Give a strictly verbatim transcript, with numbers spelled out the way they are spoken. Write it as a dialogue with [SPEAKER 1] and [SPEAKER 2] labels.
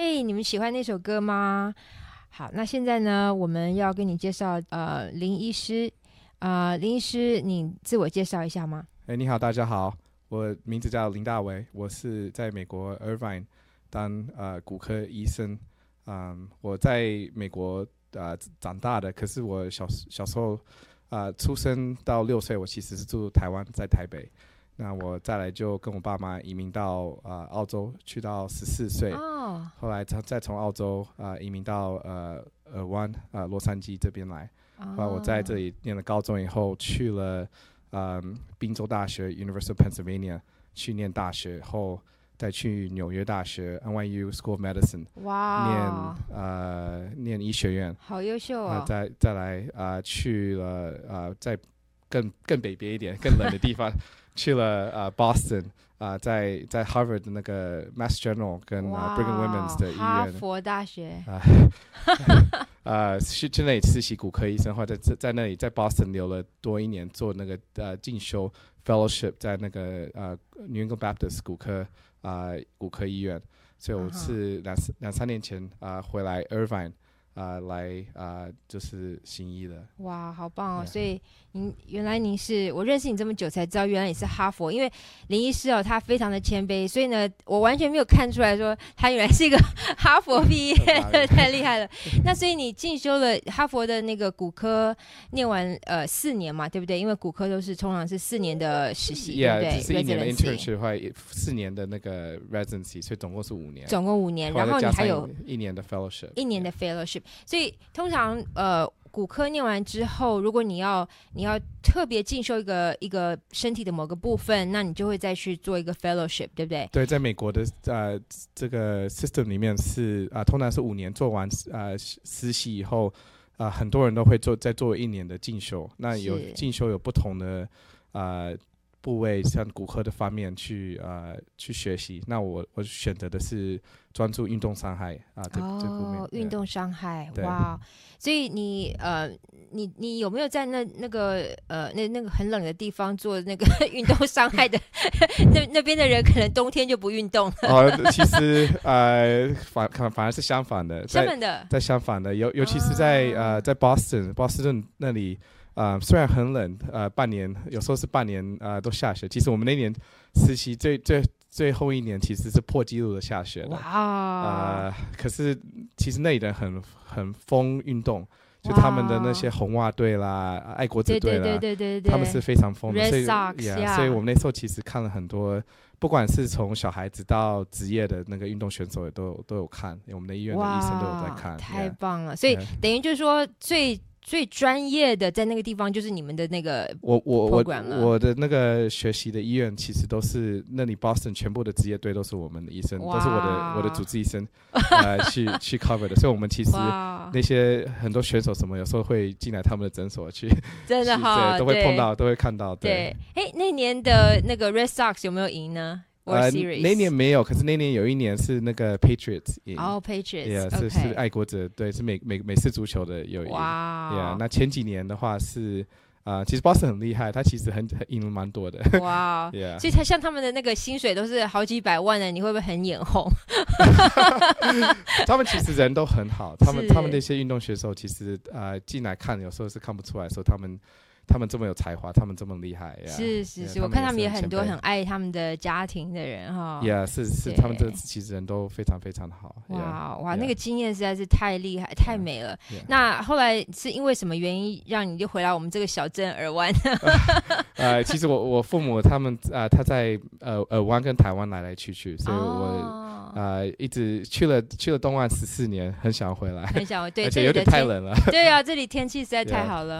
[SPEAKER 1] 嘿，你们喜欢那首歌吗？好，那现在呢，我们要跟你介绍呃林医师，呃林医师，你自我介绍一下吗？
[SPEAKER 2] 哎，你好，大家好，我名字叫林大为，我是在美国 Irvine 当呃骨科医生。嗯，我在美国呃长大的，可是我小小时候呃出生到六岁，我其实是住台湾，在台北。那我再来就跟我爸妈移民到呃澳洲，去到十四岁，
[SPEAKER 1] 哦，
[SPEAKER 2] 后来再再从澳洲呃移民到呃尔湾呃洛杉矶这边来。后来我在这里念了高中以后，去了嗯宾州大学 University of Pennsylvania 去念大学后。再去纽约大学 N Y U School of Medicine
[SPEAKER 1] 哇，
[SPEAKER 2] 念呃念医学院，
[SPEAKER 1] 好优秀
[SPEAKER 2] 呃、
[SPEAKER 1] 哦！
[SPEAKER 2] 再再来呃去了呃在更更北边一点、更冷的地方，去了呃 Boston 啊、呃，在在 Harvard 的那个 Mass General 跟、呃、Brigham Women's 的医院，
[SPEAKER 1] 哈佛大学
[SPEAKER 2] 啊。呃，去去那里实习骨科医生，或者在在那里在 Boston 留了多一年，做那个呃进修 fellowship 在那个呃 New England Baptist 骨科啊、呃、骨科医院，所以我是两两三年前啊、呃、回来 Irvine 啊、呃、来啊、呃、就是行医的。
[SPEAKER 1] 哇，好棒哦！
[SPEAKER 2] Yeah.
[SPEAKER 1] 所以您原来您是我认識你这么久才知道，原来你是哈佛。因为林医师哦，他非常的谦卑，所以呢，我完全没有看出来说他原来是一个哈佛毕业的，太厉害了。那所以你进修了哈佛的那个骨科，念完呃四年嘛，对不对？因为骨科都是通常是四年的实习，
[SPEAKER 2] yeah,
[SPEAKER 1] 对不对？
[SPEAKER 2] 只是一年的 internship 或四年的那个 residency， 所以总共是五年。
[SPEAKER 1] 总共五年，然后你还有
[SPEAKER 2] 一年的 fellowship，
[SPEAKER 1] 一年的 fellowship。所以通常呃。骨科念完之后，如果你要你要特别进修一个一个身体的某个部分，那你就会再去做一个 fellowship， 对不对？
[SPEAKER 2] 对，在美国的呃这个 system 里面是啊、呃，通常是五年做完呃实习以后，啊、呃，很多人都会做再做一年的进修。那有进修有不同的呃部位，像骨科的方面去呃去学习。那我我选择的是专注运动伤害啊、呃、这、
[SPEAKER 1] 哦、
[SPEAKER 2] 这部分。
[SPEAKER 1] 运动伤害，哇！所以你呃，你你有没有在那那个呃那那个很冷的地方做那个运动伤害的？那那边的人可能冬天就不运动了。
[SPEAKER 2] 哦，其实呃反反而是相反的，
[SPEAKER 1] 相反的，
[SPEAKER 2] 在相反的，尤尤其是在、啊、呃在 Boston 波士顿那里。呃，虽然很冷，呃，半年有时候是半年，呃，都下雪。其实我们那年实习最最最后一年其实是破纪录的下雪的。
[SPEAKER 1] 哇！
[SPEAKER 2] 呃，可是其实那里人很很疯运动，就他们的那些红袜队啦、爱国者队啦，
[SPEAKER 1] 对对对对对，
[SPEAKER 2] 他们是非常疯的。
[SPEAKER 1] Red
[SPEAKER 2] 所以
[SPEAKER 1] Sox，
[SPEAKER 2] yeah, 所以我们那时候其实看了很多，不管是从小孩子到职业的那个运动选手，也都有都有看，我们的医院的医生都有在看。
[SPEAKER 1] 太
[SPEAKER 2] yeah,
[SPEAKER 1] 棒了！所以
[SPEAKER 2] yeah.
[SPEAKER 1] 等于就是说最。最专业的在那个地方就是你们的那个 program
[SPEAKER 2] 我我我我的那个学习的医院其实都是那里 Boston 全部的职业队都是我们的医生，都是我的我的主治医生呃去去 cover 的，所以我们其实那些很多选手什么有时候会进来他们的诊所去，
[SPEAKER 1] 真的哈、哦，
[SPEAKER 2] 都会碰到都会看到。
[SPEAKER 1] 对，哎，那年的那个 Red Sox 有没有赢呢？
[SPEAKER 2] 呃，那年没有，可是那年有一年是那个 Patriots 赢。
[SPEAKER 1] 哦、oh, Patriots，
[SPEAKER 2] yeah, 是、
[SPEAKER 1] okay.
[SPEAKER 2] 是爱国者，对，是美美美式足球的有赢。
[SPEAKER 1] 哇、wow.
[SPEAKER 2] yeah, 那前几年的话是啊、呃，其实 Boston 很厉害，他其实很很赢了蛮多的。
[SPEAKER 1] 哇、wow.
[SPEAKER 2] yeah.
[SPEAKER 1] 所以他像他们的那个薪水都是好几百万的，你会不会很眼红？
[SPEAKER 2] 他们其实人都很好，他们他们那些运动选手其实呃进来看有时候是看不出来，说他们。他们这么有才华，他们这么厉害， yeah,
[SPEAKER 1] 是是是，
[SPEAKER 2] yeah,
[SPEAKER 1] 我看他们也很多很爱他们的家庭的人哈。
[SPEAKER 2] yeah, 是是，他们这其实人都非常非常好。
[SPEAKER 1] 哇
[SPEAKER 2] yeah,
[SPEAKER 1] 哇，
[SPEAKER 2] yeah.
[SPEAKER 1] 那个经验实在是太厉害、太美了。
[SPEAKER 2] Yeah, yeah.
[SPEAKER 1] 那后来是因为什么原因让你就回来我们这个小镇尔湾？
[SPEAKER 2] 呃，其实我我父母他们呃他在呃尔湾跟台湾来来去去，所以我。哦呃，一直去了去了东岸十四年，很想回来，
[SPEAKER 1] 很想对，
[SPEAKER 2] 而且有点太冷了。
[SPEAKER 1] 对啊，这里天气实在太好了。